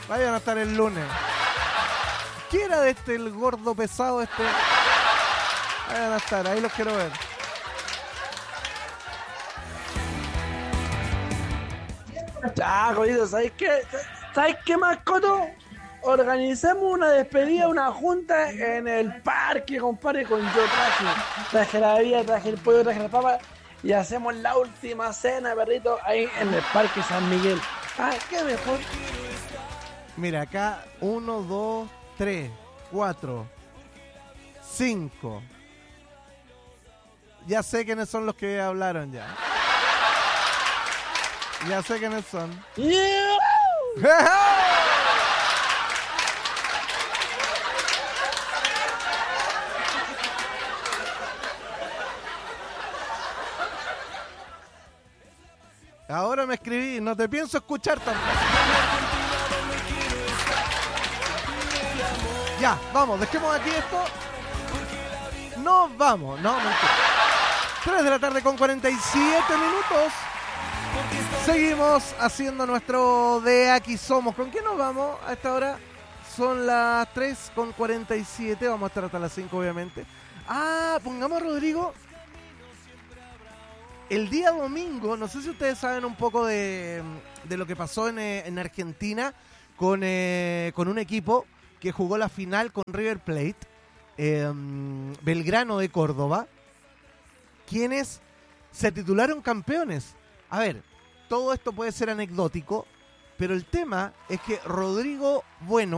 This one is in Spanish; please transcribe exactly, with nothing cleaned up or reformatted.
Vayan a estar el lunes. ¿Qué era de este, el gordo pesado este? Vayan a estar, ahí los quiero ver. Ya, Coito, ¿sabes qué? ¿Sabes qué, mascoto? Organizamos una despedida, una junta en el parque, compadre, con yo traje. Traje la bebida, traje el pollo, traje la papa y hacemos la última cena, perrito, ahí en el Parque San Miguel. Ah, qué mejor. Mira, acá uno, dos, tres, cuatro, cinco. Ya sé quiénes son los que hablaron ya. Ya sé quiénes son. Yeah. Ahora me escribí, no te pienso escuchar tampoco. Ya, vamos, dejemos aquí esto. Nos vamos, no, mentira. tres de la tarde con cuarenta y siete minutos. Seguimos haciendo nuestro De Aquí Somos. ¿Con qué nos vamos a esta hora? Son las tres con cuarenta y siete. Vamos a estar hasta las cinco, obviamente. Ah, pongamos a Rodrigo. El día domingo, no sé si ustedes saben un poco de, de lo que pasó en, en Argentina con, eh, con un equipo que jugó la final con River Plate, eh, Belgrano de Córdoba, quienes se titularon campeones. A ver, todo esto puede ser anecdótico, pero el tema es que Rodrigo Bueno